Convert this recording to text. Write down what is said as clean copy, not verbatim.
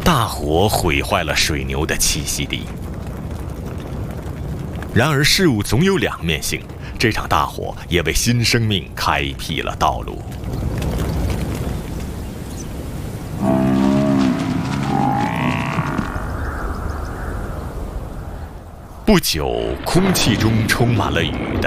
大火毁坏了水牛的栖息地。然而事物总有两面性，这场大火也为新生命开辟了道路。不久，空气中充满了雨的